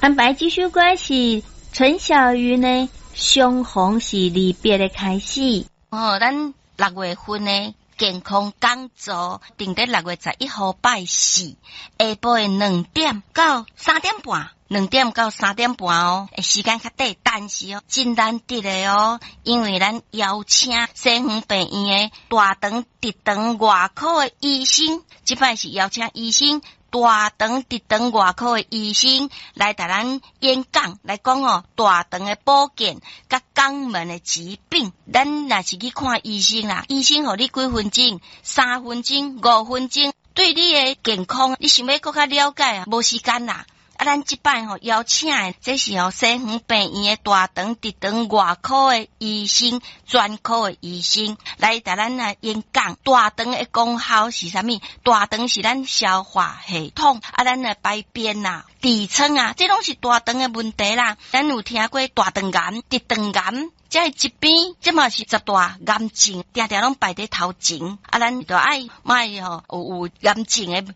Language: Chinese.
安排这首歌是陈小云呢，相逢是离别的开始。 咱6月份呢健康讲座定在6月11号拜四，下晡的2点到3点半。2点到3点半哦，时间较短，但是哦，真难得的哦，因为咱邀请西园病院的大肠直肠外科的医生，这摆是邀请医生大肠直肠外科的医生来带咱演讲，来讲哦大肠的保健甲肛门的疾病。咱若是去看医生啦，医生互你几分钟，3分钟、5分钟，对你的健康，你想要更加了解啊，无时间啦。咱这摆邀请的，这是西园病院的大肠直肠外科的医生，专科的医生来带咱演讲。大肠的功效是啥物？大肠是咱消化系统，咱的排便啊、痔疮啊，这拢是大肠的问题啦。咱有听过大肠癌、直肠癌？这一边，这嘛是十大癌症，定定拢排在头前。咱就爱卖有癌症的